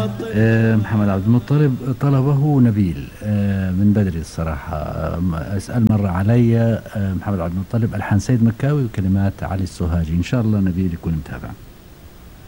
محمد عبد المطلب طلبه نبيل من بدري الصراحة. أسأل مرة علي محمد عبد المطلب، ألحان سيد مكاوي وكلمات علي السوهاجي. إن شاء الله نبيل يكون متابع.